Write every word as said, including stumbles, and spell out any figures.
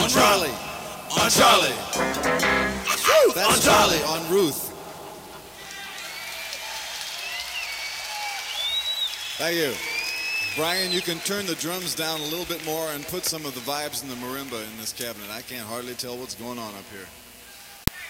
On Charlie. On Charlie. That's Charlie on Ruth. Thank you. Brian, you can turn the drums down a little bit more and put some of the vibes in the marimba in this cabinet. I can't hardly tell what's going on up here.